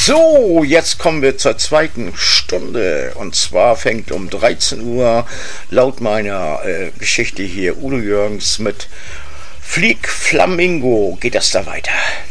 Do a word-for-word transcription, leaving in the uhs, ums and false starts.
So, jetzt kommen wir zur zweiten Stunde und zwar fängt um dreizehn Uhr laut meiner äh, Geschichte hier Udo Jürgens mit Flieg Flamingo geht das da weiter.